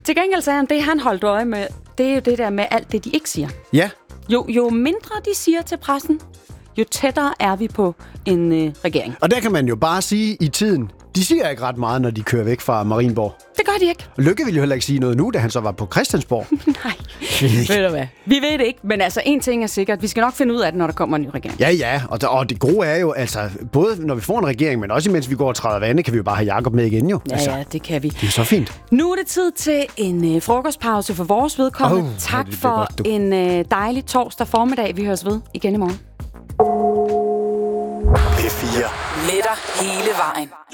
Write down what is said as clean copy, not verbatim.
Til gengæld sagde han, det han holdt øje med, det er jo det der med alt det, de ikke siger. Ja. Jo mindre de siger til pressen, jo tættere er vi på en regering. Og der kan man jo bare sige i tiden, de siger ikke ret meget, når de kører væk fra Marienborg. Det gør de ikke. Og Løkke ville jo heller ikke sige noget nu, da han så var på Christiansborg. Nej, ved du hvad? Vi ved det ikke, men altså en ting er sikkert. Vi skal nok finde ud af det, når der kommer en ny regering. Ja, og det gode er jo, altså, både når vi får en regering, men også imens vi går og træder vande, kan vi jo bare have Jakob med igen jo. Ja, det kan vi. Det er så fint. Nu er det tid til en frokostpause for vores vedkommende. Tak for godt, en dejlig torsdag formiddag. Vi høres ved igen i morgen. P4. Med dig hele vejen.